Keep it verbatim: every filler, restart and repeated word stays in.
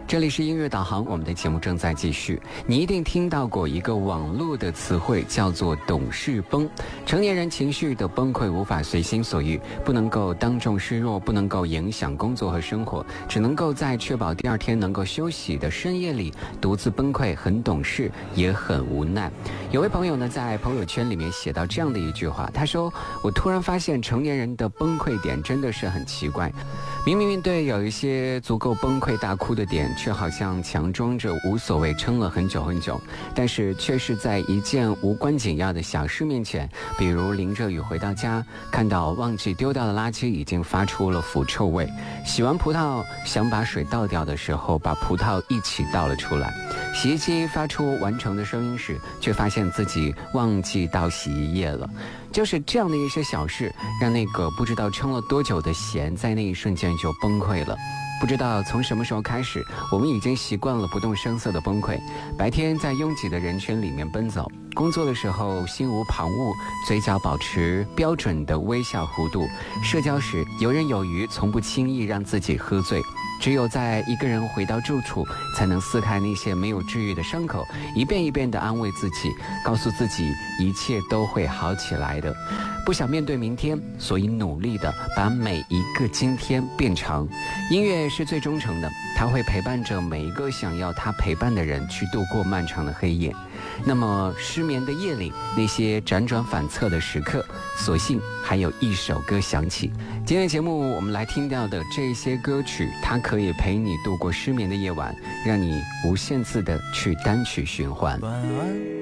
这里是音乐导航，我们的节目正在继续。你一定听到过一个网络的词汇，叫做懂事崩。成年人情绪的崩溃无法随心所欲，不能够当众示弱，不能够影响工作和生活，只能够在确保第二天能够休息的深夜里独自崩溃，很懂事也很无奈。有位朋友呢在朋友圈里面写到这样的一句话，他说，我突然发现成年人的崩溃点真的是很奇怪，明明面对有一些足够崩溃大哭的点，却好像强装着无所谓，撑了很久很久，但是却是在一件无关紧要的小事面前，比如淋着雨回到家，看到忘记丢掉的垃圾已经发出了腐臭味，洗完葡萄想把水倒掉的时候，把葡萄一起倒了出来，洗衣机发出完成的声音时，却发现自己忘记倒洗衣液了。就是这样的一些小事，让那个不知道撑了多久的弦在那一瞬间就崩溃了。不知道从什么时候开始，我们已经习惯了不动声色的崩溃。白天在拥挤的人群里面奔走，工作的时候心无旁骛，嘴角保持标准的微笑弧度，社交时游刃有余，从不轻易让自己喝醉。只有在一个人回到住处，才能撕开那些没有治愈的伤口，一遍一遍地安慰自己，告诉自己一切都会好起来的。不想面对明天，所以努力地把每一个今天变长。音乐是最忠诚的，它会陪伴着每一个想要它陪伴的人去度过漫长的黑夜。那么失眠的夜里，那些辗转反侧的时刻，所幸还有一首歌响起。今天的节目我们来听到的这些歌曲，它可以陪你度过失眠的夜晚，让你无限次的去单曲循环。